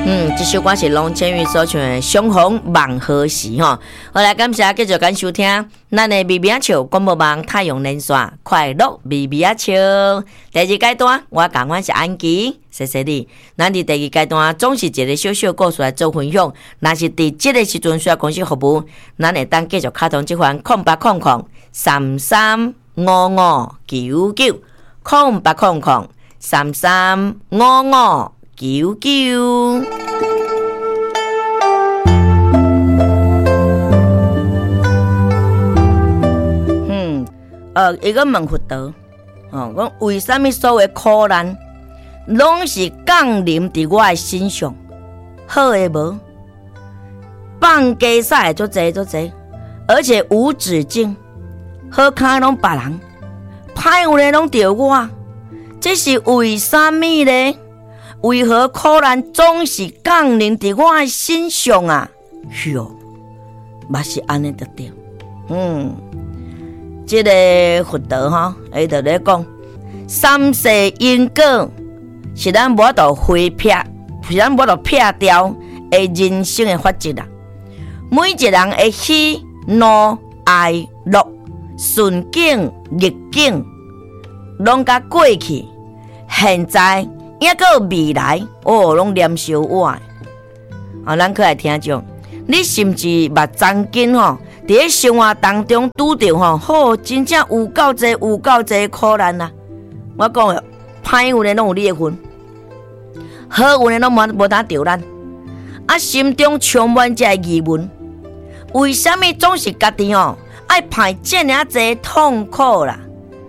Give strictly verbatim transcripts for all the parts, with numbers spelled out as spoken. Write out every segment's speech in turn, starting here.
嗯，这首歌是龙千羽所唱的《相逢望何时》哈。好来，感谢继续跟收听咱的咪咪仔笑广播网太阳连线快乐咪咪仔笑。第二阶段，我讲我是安琪，谢谢你。咱伫第二阶段总是一个小小故事来做分享。若是伫这个时阵需要公司服务，咱会当继续卡通这款空八空空三三五五九九空八空空三三五五九九。嗯，呃，伊个问佛陀，哦，讲为什么所有苦难，拢是降临伫我的身上？好诶无？放假赛足济足济，而且无止境，好康拢别人，歹有咧拢着我，这是为什么呢？为何苦难总是降临伫我的身上啊？哟，嘛是安尼得对。嗯，这个佛陀哈，伊就咧讲，三世因果是咱无法度回避，是咱无法度避掉的人生的法则啦。每一个人的喜怒哀乐、顺境逆境，拢甲过去、现在。也个未来哦，拢连烧我。啊，咱可来听众，你是不是捌曾经吼，伫咧生活当中拄着吼，好真正有够济、有够济苦难啊！我讲诶，歹运诶拢有你诶份，好运诶拢无无当着咱。啊，心中充满这疑问：为什么总是家己吼爱排这尔济痛苦啦？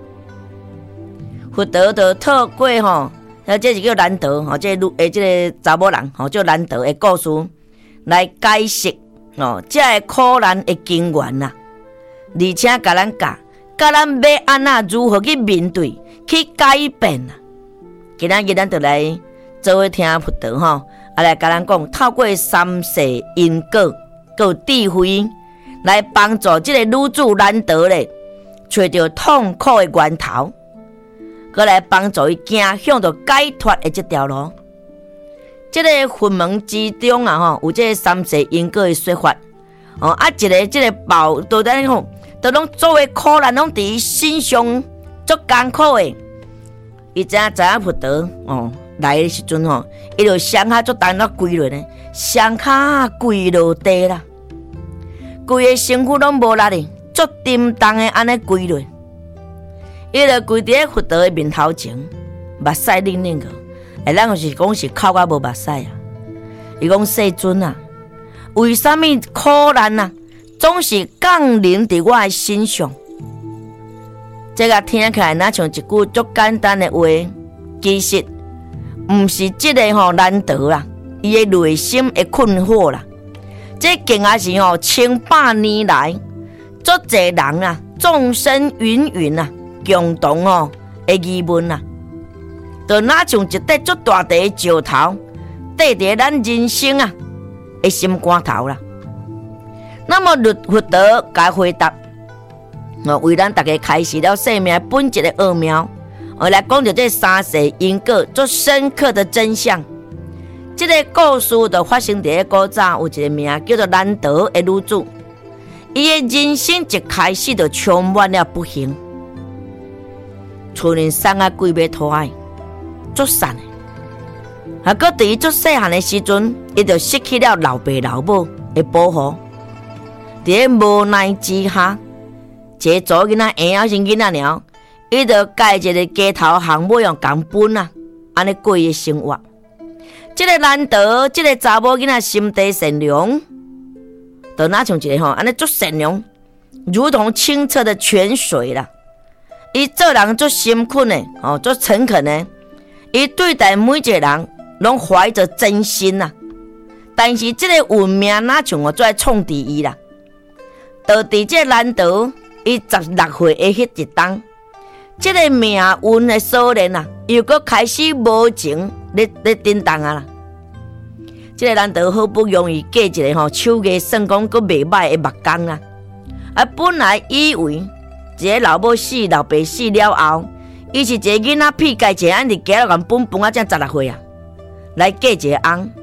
佛陀就透过吼。那这是叫难得吼，这个诶，这个查某人吼，叫难得的故事来解释哦，这个苦难的根源呐，而且甲咱教，教咱要安那如何去面对、去改变啊。今仔日咱就来做伙听佛陀吼，啊来甲咱讲，透过三世因果，有智慧来帮助这个女子难得咧，找到痛苦的源头。过来帮助伊行向着解脱的这条路。这个佛门之中啊，吼有这个三世因果的说法。哦，啊，一个这个报都在讲，都拢作为苦难，拢伫伊身上足艰苦的。伊知影知影佛陀哦来的时阵吼，伊就双脚足重了跪落呢，双脚跪落地啦，规个身躯拢无力的，足沉重的安尼跪落。伊就跪伫咧佛陀的面头前，目屎冷冷个。哎，咱就是讲是哭甲无目屎啊。伊讲世尊啊，为什么苦难啊总是降临伫我的身上？这个听起来若像一句足简单的话，其实毋是即个吼难得啦，伊的内心的困惑啦。这竟然是吼千百年来，足侪人啊，众生芸芸啊。共同哦的疑问啊，就若像一块足大地的石头，缀伫咱人生啊的心肝头啦。那么佛陀甲回答，哦，为咱大家开始了生命本质的奥妙，我来讲着这三世因果足深刻的真相。这个故事就发生伫古早有一个名叫做难得的女子，伊的人生一开始就充满了不幸。厝里送啊几尾拖爱，足瘦的。啊，搁伫伊足细汉的时阵，伊就失去了老爸老母的保护。伫咧无奈之下，一个做囡仔婴仔是囡仔鸟，伊就介一个街头巷尾用共分啊，安尼过伊的生活。这个难得，这个查某囡仔心地善良，就若像一个吼，安尼足善良，如同清澈的泉水啦。伊做人足心恳的，哦，足诚恳的。伊对待每一个人，拢怀着真心呐。但是这个运命哪像我做来创治伊啦？就伫这个难得，伊十六岁的迄一当，这个命运的锁链啊，又搁开始无情咧咧震动啊啦。这个难得好不容易嫁一个吼手艺算讲搁袂歹的木工啊，啊，本来以为。一个老母死，老爸死了后，伊是一个囡仔屁，家一个安伫家了共本本啊，才十六岁啊，来嫁一个翁。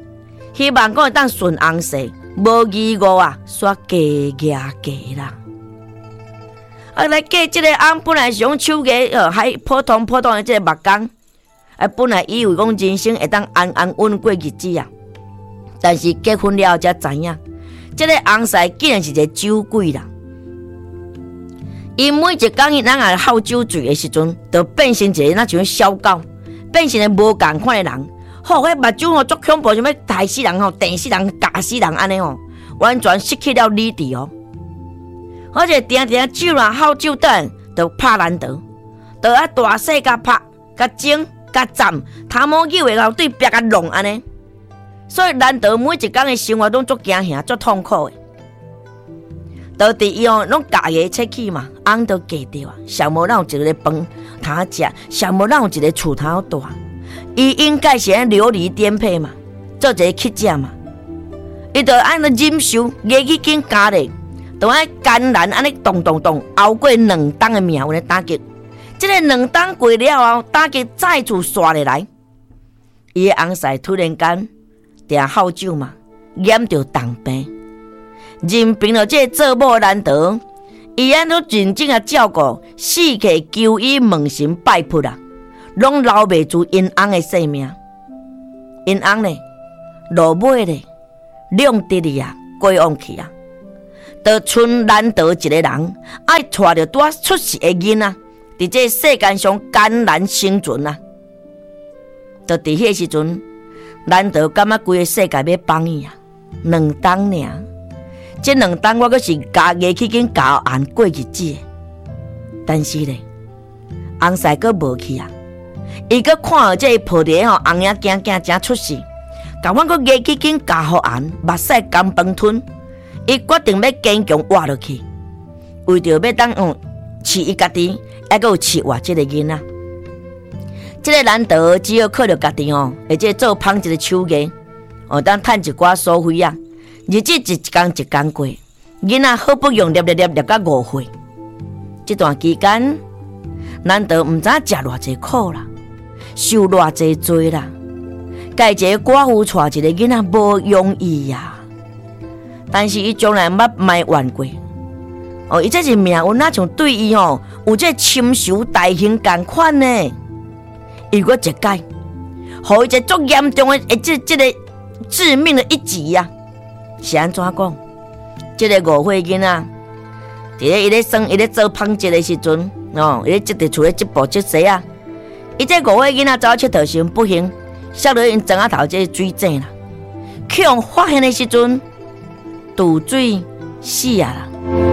希望讲会当顺翁婿，无义务啊，煞加加加啦。啊，来嫁即个翁本来是讲手艺呃还普通普通的即个木工，啊，本来以为讲人生会当安安稳过日子啊，但是结婚了才知影，即个翁婿竟然是一个酒鬼啦。伊每一工伊咱也好酒醉的时阵，就变成一个那像小狗，变成一个无共款的人。吼，迄目睭吼足恐怖，想要杀死人吼，电死人、夹死人安尼吼，完全失去了理智哦。而且定定酒啦、好酒等，就拍难得，就爱大细甲拍、甲整、甲站，头毛脚的后对壁甲弄安尼。所以难得每一工的生活拢足惊吓、足痛苦的。就伫伊哦，拢家己出去嘛，翁都嫁掉啊，上无咱有一个饭通食，上无咱有一个厝通住。伊应该是安流离颠沛嘛，做一个乞食嘛。伊就安尼忍受，牙齿紧加咧，就爱艰难安尼动动动，熬过两冬的命运的打击。这个两冬过了后，打击再次刷下来。伊的翁婿突然间定好酒嘛，染着重病。任凭着这做某难得，伊安都认真啊照顾，四界求医问神拜佛啊，拢留袂住因翁的性命。因翁呢，落尾咧，两得哩啊，过往去啊，就剩难得一个人，爱带着拄出世的囡仔，伫这世间上艰难生存啊。就伫迄时阵，难得感觉规个世界要放伊啊，两冬尔。这两冬我阁是家己去紧交案过日子，但是咧，翁婿阁无去啊。伊阁看到这抱着吼红影囝囝正出世，甲阮阁牙去紧交互案，目屎干饭吞。伊决定要坚强活落去，为着要当嗯饲伊家己，还阁有饲活这个囡仔。这个难得只好靠着家己哦，而且做芳一个手艺，哦，当趁一寡所费啊。日子一天一天过，囡仔好不容易粒粒粒粒到五岁。这段期间，难得唔知食偌济苦啦，受偌济罪啦。家一个寡妇带一个囡仔无容易呀、啊，但是伊从来捌埋怨过。哦，伊这是命运，哪像对伊哦有这亲手大刑共款呢？伊阁一解，互伊一个足严重的这这个致命的一击呀、啊！是安怎讲？这个五岁囡仔，伫咧伊咧算伊咧做芳节的时阵，哦，伊咧即伫厝咧即步即西啊。伊这五岁囡仔走佚佗时不幸，摔落因庄仔头这水井啦。去用发现的时阵，渡水死啊啦！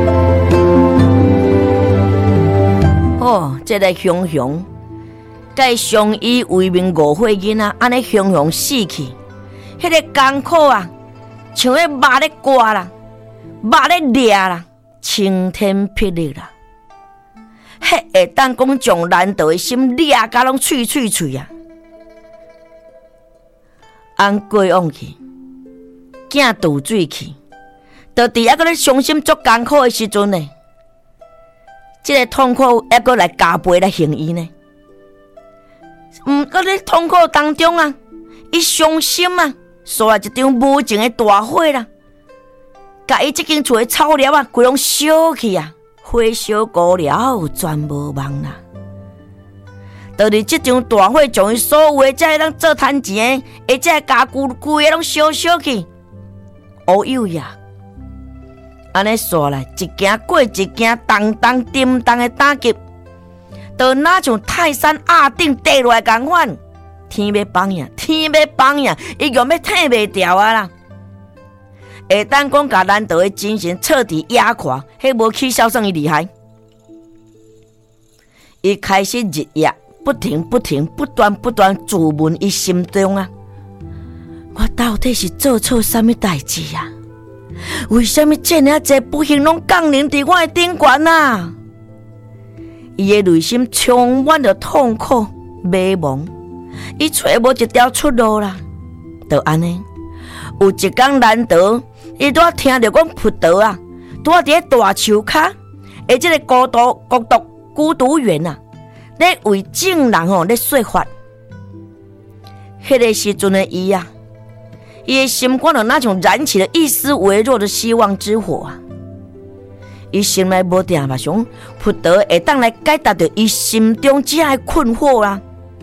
哦，这个熊熊，该相依为命五岁囡仔，安尼熊熊死去，迄、那个艰苦啊！像迄肉咧刮啦，肉咧掠啦，晴天霹雳啦，迄会当讲将难得的心掠甲拢脆脆脆啊！翁过往去，囝渡水去，就伫抑个咧伤心足艰苦的时阵呢，即、这个痛苦抑个来加倍来行伊呢。毋过咧痛苦当中啊，伊伤心啊。刷来一张无情的大火啦，甲伊即间厝的草料啊，规拢烧去啊，火烧高了，全无望啦。就伫即场大火将伊所有的这人做趁钱的，而且家具规个拢烧烧去，乌有呀！安尼刷来一件过一件，当当叮当的打击，就哪像泰山压顶跌落来共款。天要放呀，天要放呀，伊用要挺袂掉啊啦！会当讲甲难得的精神彻底压垮，迄无起笑算伊厉害。伊开始日夜不停、不停、不断、不断自问伊心中啊，我到底是做错什么代志啊？为什么这么侪不幸拢降临伫我的顶悬啊？伊的内心充满着痛苦、迷茫。伊找无一条出路啦，就安尼。有一天难得，伊拄听着讲佛陀啊，拄伫咧大树骹，而即个孤独、孤独、孤独园啊，咧为众人吼咧说法。迄个时阵的伊啊， 伊的心肝就那像燃起了一丝微弱的希望之火啊！伊心内无定嘛想，佛陀会当来解答着伊心中这样的困惑啊，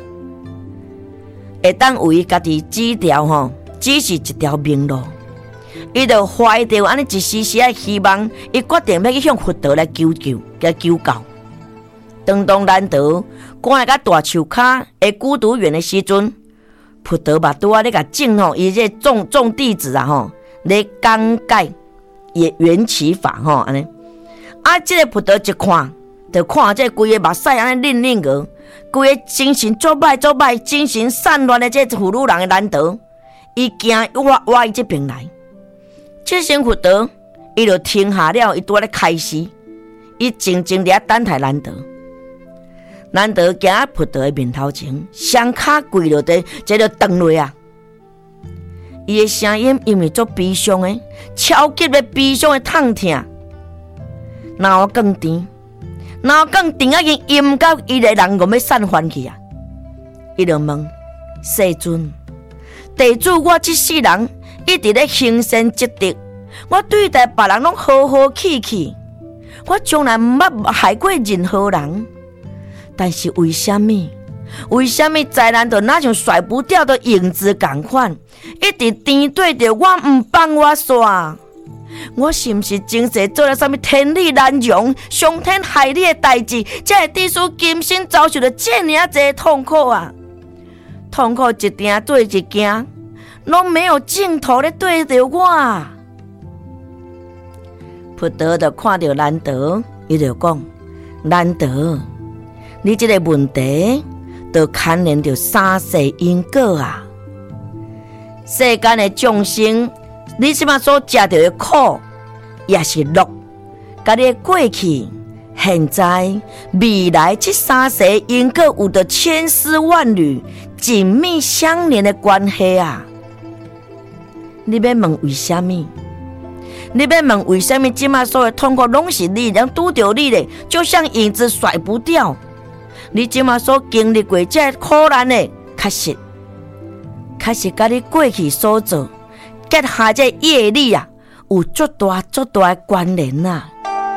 会当为伊家己指条吼，只是一条明路。伊就怀着安尼一丝丝的希望，伊决定要去向佛陀来求救、来求教。当当难得赶来到大树骹的孤独园的时阵，佛陀嘛拄啊咧甲种吼，伊这众众弟子啊吼，咧讲解伊缘起法吼安尼。啊，这个佛陀一看，就看这规个目屎安尼恁恁个，规个精神足歹足歹、精神散乱的这妇女人的难得，伊惊我我伊这边来。这时佛陀伊就停下了，伊拄啊咧开示，伊静静地等待难得。难得行到佛陀的面头前，双脚跪落地，这就断落啊！伊的声音因为足悲伤的，超级的悲伤的痛痛，然后更甜，然后更甜啊！已经阴到伊个人我要散翻去啊！伊就问世尊：地主，我这世人一直咧行善积德，我对待别人拢和和气气，我从来毋捌害过任何人。但是为什么？为什么灾难就那像甩不掉的影子同款，一直颠对着我，唔帮我煞？我是毋是前世做了什么天理难容、伤天害理的代志，才会致使今生遭受着这样济痛苦啊？痛苦一件对一件，拢没有尽头咧对着我。佛陀就看到难得，伊就讲：难得。你这个问题，就牵连着三世因果啊！世间的众生，你即马所吃到的苦，也是乐，甲你的过去、现在、未来这三世因果有着千丝万缕、紧密相连的关系啊！你要问为什么？你要问为什么即马所有痛苦拢是你，能拄着你咧，就像影子甩不掉。你即马所经历过这苦难的，确实，确实甲你过去所做结下这业力啊，有足大足大的关联啊。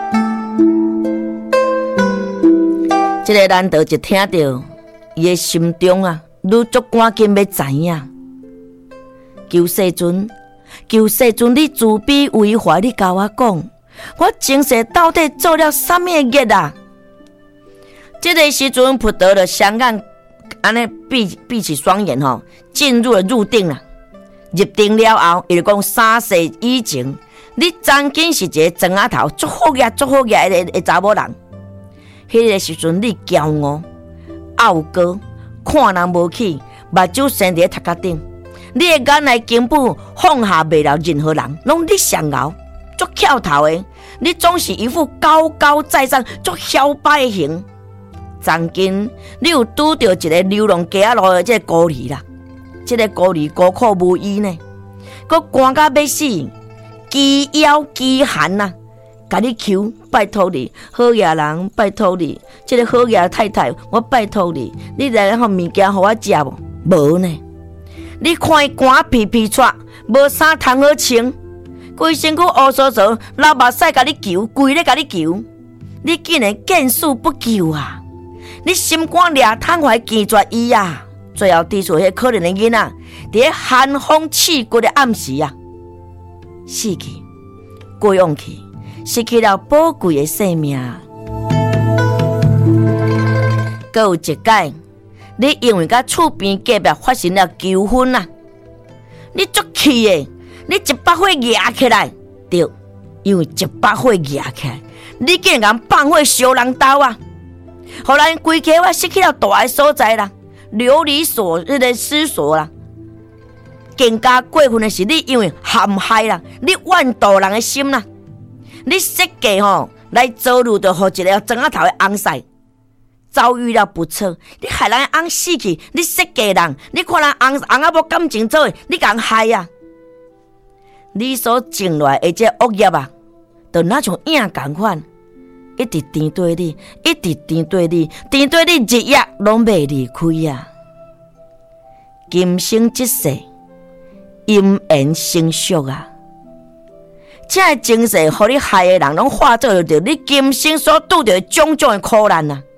这个难得一听到，伊的心中啊，愈足赶紧要知影，求世尊，求世尊，你慈悲为怀，你甲我讲，我前世到底做了什么业啊？这个时阵，佛陀的双眼安尼闭闭起双眼吼，进入了入定了。入定了后，伊就讲三世以前，你曾经是一个庄仔头，足好个、足好个的的查某人。迄个时阵，你骄傲、傲高，看人无起，目睭生伫头壳顶，你的眼内根本放下袂了任何人，拢你上熬，足翘头的。你总是一副高高在上、足嚣摆的形。曾经，你有拄到一个流浪街仔路的这个孤儿啦，这个孤儿孤苦无依呢，佮寒到要死，饥枵饥寒呐，甲你求拜托你，好野人拜托你，这个好野太太，我拜托你，你来互物件互我食无？无呢，你看伊寒皮皮喘，无衫通好穿，规身躯乌糟糟，流目屎甲你求，跪咧甲你求，你竟然见死不救啊！你心肝掠瘫怀坚决伊啊！最后滴出迄可怜的囡仔，伫寒风刺骨的暗时啊，死去，过往去，失去了宝贵的生命。阁有一解，你因为甲厝边隔壁发生了纠纷啊，你足气的，你一把火压起来，对，因为一把火压起来，你竟然放火烧人家啊！互咱规家我失去了大个所在啦，流离所那个失所啦。更加过分的是，你因为陷害啦，你怨妒人的心啦，你设计吼来遭遇到互一个庄仔头的翁婿遭遇了不测，你害人的翁死去，你设计人，你看人翁翁仔无感情做的，你共害啊！你所种来的这恶业啊，就那像影共款。一直甜对你，一直甜对你，甜对你日夜拢袂离开啊！今生这世， 因缘成熟啊！这个精神，互你害的人，拢化作着你今生所拄着种种的苦难啊！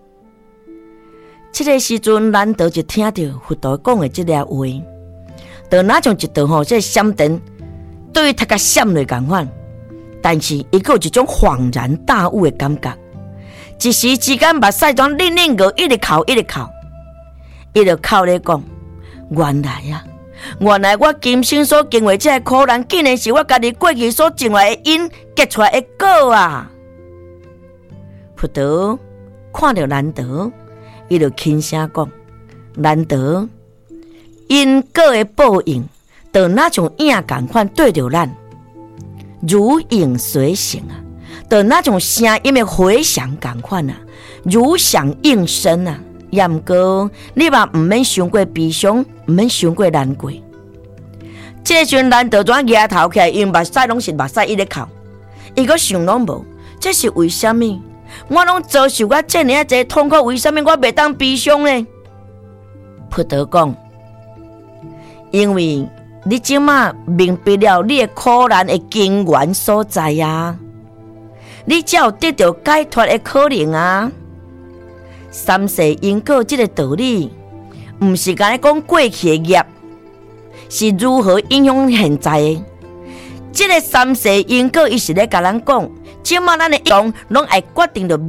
这个时阵，难得就听到佛陀讲的这个话，就哪像一道吼，这闪电对于他个闪落共款，但是伊有一种恍然大悟的感觉。一时之间，目屎状冷冷个，一直哭一直哭，伊就哭咧讲：原来啊，原来我今生所经历这个苦难，竟然是我家己过去所种来的因结出来的果啊！佛陀看到难得，伊就轻声讲：难得因果的报应，就那种影共款对着咱，如影随形啊！就那种声音的回响共款啊，如响应声啊！也毋过，你嘛毋免伤过悲伤，毋免伤过难过。这阵难得转额头起来，因目屎拢是目屎一直哭，伊个想拢无，这是为什么？我拢遭受我这样一个痛苦，为什么我袂当悲伤呢？佛陀讲，因为你即马明白了你的苦难的根源所在啊，你才有得到解脱的可能啊。三世因果这个道理，毋是干讲过去的业是如何影响现在的。这个三世因果，伊是咧甲咱讲，即马咱的用拢会决定着